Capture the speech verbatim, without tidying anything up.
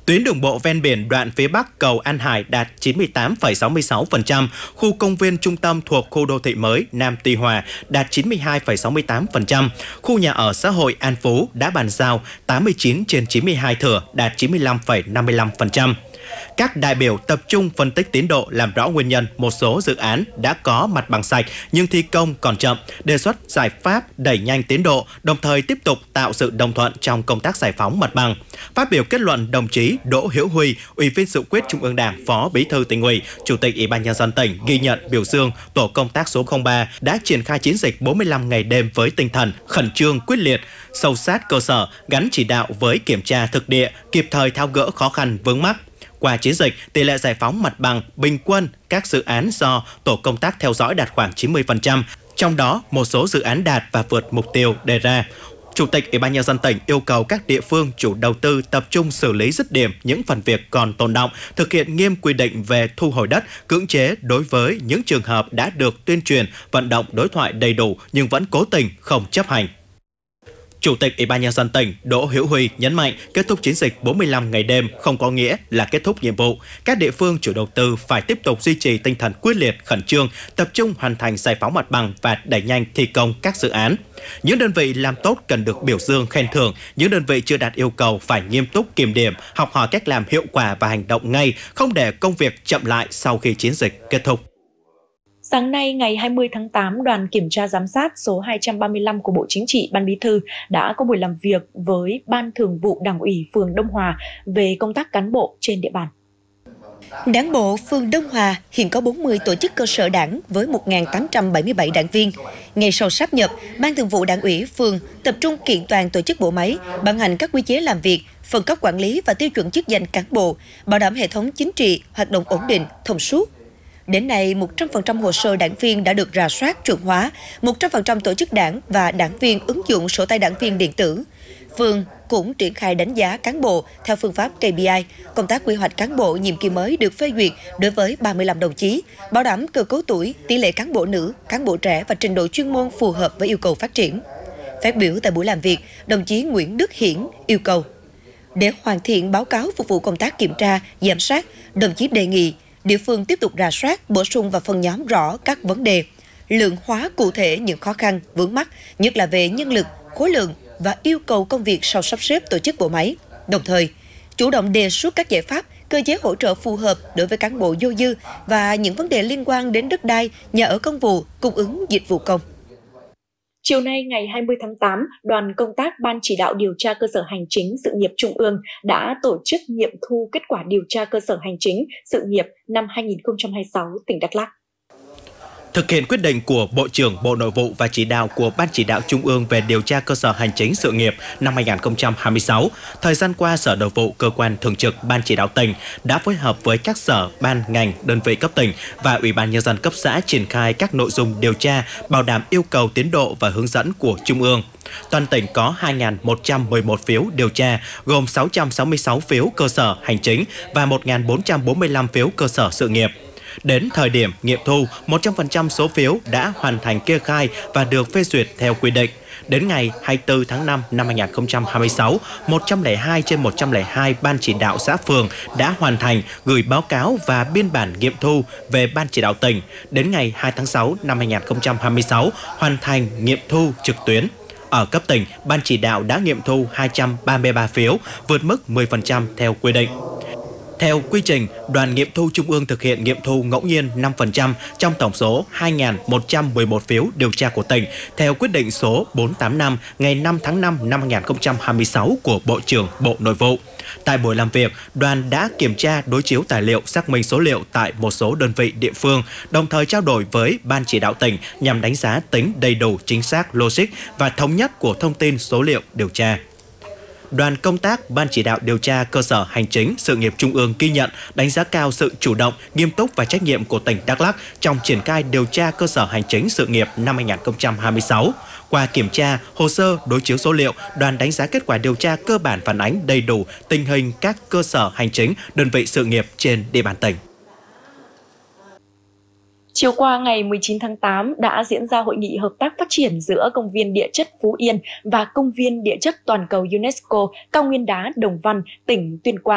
Tuyến đường bộ ven biển đoạn phía Bắc cầu An Hải đạt chín mươi tám phẩy sáu mươi sáu phần trăm, khu công viên trung tâm thuộc khu đô thị mới Nam Tuy Hòa đạt chín mươi hai phẩy sáu mươi tám phần trăm, khu nhà ở xã hội An Phú đã bàn giao tám mươi chín trên chín mươi hai thửa đạt chín mươi lăm phẩy năm mươi lăm phần trăm. Các đại biểu tập trung phân tích tiến độ, làm rõ nguyên nhân một số dự án đã có mặt bằng sạch nhưng thi công còn chậm, đề xuất giải pháp đẩy nhanh tiến độ, đồng thời tiếp tục tạo sự đồng thuận trong công tác giải phóng mặt bằng. Phát biểu kết luận, đồng chí Đỗ Hữu Huy, Ủy viên Dự khuyết Trung ương Đảng, Phó Bí thư Tỉnh ủy, Chủ tịch Ủy ban nhân dân tỉnh ghi nhận, biểu dương tổ công tác số không ba đã triển khai chiến dịch bốn mươi lăm ngày đêm với tinh thần khẩn trương, quyết liệt, sâu sát cơ sở, gắn chỉ đạo với kiểm tra thực địa, kịp thời tháo gỡ khó khăn vướng mắc. Qua chiến dịch, tỷ lệ giải phóng mặt bằng bình quân các dự án do tổ công tác theo dõi đạt khoảng chín mươi phần trăm, trong đó một số dự án đạt và vượt mục tiêu đề ra. Chủ tịch Ủy ban nhân dân tỉnh yêu cầu các địa phương chủ đầu tư tập trung xử lý dứt điểm những phần việc còn tồn đọng, thực hiện nghiêm quy định về thu hồi đất, cưỡng chế đối với những trường hợp đã được tuyên truyền, vận động đối thoại đầy đủ nhưng vẫn cố tình không chấp hành. Chủ tịch Ủy ban nhân dân tỉnh Đỗ Hữu Huy nhấn mạnh, kết thúc chiến dịch bốn mươi lăm ngày đêm không có nghĩa là kết thúc nhiệm vụ. Các địa phương chủ đầu tư phải tiếp tục duy trì tinh thần quyết liệt, khẩn trương, tập trung hoàn thành giải phóng mặt bằng và đẩy nhanh thi công các dự án. Những đơn vị làm tốt cần được biểu dương khen thưởng, những đơn vị chưa đạt yêu cầu phải nghiêm túc kiểm điểm, học hỏi cách làm hiệu quả và hành động ngay, không để công việc chậm lại sau khi chiến dịch kết thúc. Sáng nay, ngày hai mươi tháng tám, đoàn kiểm tra giám sát số hai trăm ba mươi lăm của Bộ Chính trị, Ban Bí thư đã có buổi làm việc với Ban Thường vụ Đảng ủy phường Đông Hòa về công tác cán bộ trên địa bàn. Đảng bộ phường Đông Hòa hiện có bốn mươi tổ chức cơ sở đảng với một nghìn tám trăm bảy mươi bảy đảng viên. Ngay sau sáp nhập, Ban Thường vụ Đảng ủy phường tập trung kiện toàn tổ chức bộ máy, ban hành các quy chế làm việc, phân cấp quản lý và tiêu chuẩn chức danh cán bộ, bảo đảm hệ thống chính trị hoạt động ổn định, thông suốt. Đến nay, một trăm phần trăm hồ sơ đảng viên đã được rà soát chuẩn hóa, một trăm phần trăm tổ chức đảng và đảng viên ứng dụng sổ tay đảng viên điện tử. Phường cũng triển khai đánh giá cán bộ theo phương pháp K P I. Công tác quy hoạch cán bộ nhiệm kỳ mới được phê duyệt đối với ba mươi lăm đồng chí, bảo đảm cơ cấu tuổi, tỷ lệ cán bộ nữ, cán bộ trẻ và trình độ chuyên môn phù hợp với yêu cầu phát triển. Phát biểu tại buổi làm việc, đồng chí Nguyễn Đức Hiển yêu cầu, để hoàn thiện báo cáo phục vụ công tác kiểm tra, giám sát, đồng chí đề nghị địa phương tiếp tục rà soát, bổ sung và phân nhóm rõ các vấn đề, lượng hóa cụ thể những khó khăn, vướng mắc, nhất là về nhân lực, khối lượng và yêu cầu công việc sau sắp xếp tổ chức bộ máy. Đồng thời, chủ động đề xuất các giải pháp, cơ chế hỗ trợ phù hợp đối với cán bộ vô dư và những vấn đề liên quan đến đất đai, nhà ở công vụ, cung ứng dịch vụ công. Chiều nay ngày hai mươi tháng tám, đoàn công tác Ban chỉ đạo điều tra cơ sở hành chính sự nghiệp Trung ương đã tổ chức nghiệm thu kết quả điều tra cơ sở hành chính sự nghiệp năm hai nghìn không trăm hai mươi sáu tỉnh Đắk Lắk. Thực hiện quyết định của Bộ trưởng Bộ Nội vụ và chỉ đạo của Ban chỉ đạo Trung ương về điều tra cơ sở hành chính sự nghiệp năm hai nghìn không trăm hai mươi sáu, thời gian qua, Sở Nội vụ, cơ quan thường trực Ban chỉ đạo tỉnh đã phối hợp với các sở, ban, ngành, đơn vị cấp tỉnh và Ủy ban nhân dân cấp xã triển khai các nội dung điều tra, bảo đảm yêu cầu tiến độ và hướng dẫn của Trung ương. Toàn tỉnh có hai nghìn một trăm mười một phiếu điều tra, gồm sáu trăm sáu mươi sáu phiếu cơ sở hành chính và một nghìn bốn trăm bốn mươi lăm phiếu cơ sở sự nghiệp. Đến thời điểm nghiệm thu, một trăm phần trăm số phiếu đã hoàn thành kê khai và được phê duyệt theo quy định. Đến ngày hai mươi tư tháng năm năm hai nghìn không trăm hai mươi sáu, một trăm lẻ hai trên một trăm lẻ hai ban chỉ đạo xã phường đã hoàn thành gửi báo cáo và biên bản nghiệm thu về Ban chỉ đạo tỉnh. Đến ngày hai tháng sáu năm hai nghìn không trăm hai mươi sáu, hoàn thành nghiệm thu trực tuyến. Ở cấp tỉnh, Ban chỉ đạo đã nghiệm thu hai trăm ba mươi ba phiếu, vượt mức mười phần trăm theo quy định. Theo quy trình, đoàn nghiệm thu Trung ương thực hiện nghiệm thu ngẫu nhiên năm phần trăm trong tổng số hai nghìn một trăm mười một phiếu điều tra của tỉnh, theo quyết định số bốn trăm tám mươi lăm ngày năm tháng năm năm hai nghìn không trăm hai mươi sáu của Bộ trưởng Bộ Nội vụ. Tại buổi làm việc, đoàn đã kiểm tra đối chiếu tài liệu, xác minh số liệu tại một số đơn vị địa phương, đồng thời trao đổi với Ban chỉ đạo tỉnh nhằm đánh giá tính đầy đủ, chính xác, logic và thống nhất của thông tin số liệu điều tra. Đoàn công tác Ban chỉ đạo điều tra cơ sở hành chính sự nghiệp Trung ương ghi nhận, đánh giá cao sự chủ động, nghiêm túc và trách nhiệm của tỉnh Đắk Lắk trong triển khai điều tra cơ sở hành chính sự nghiệp năm hai nghìn không trăm hai mươi sáu. Qua kiểm tra, hồ sơ, đối chiếu số liệu, đoàn đánh giá kết quả điều tra cơ bản phản ánh đầy đủ tình hình các cơ sở hành chính, đơn vị sự nghiệp trên địa bàn tỉnh. Chiều qua ngày mười chín tháng tám đã diễn ra hội nghị hợp tác phát triển giữa Công viên Địa chất Phú Yên và Công viên Địa chất Toàn cầu UNESCO Cao Nguyên Đá Đồng Văn, tỉnh Tuyên Quang.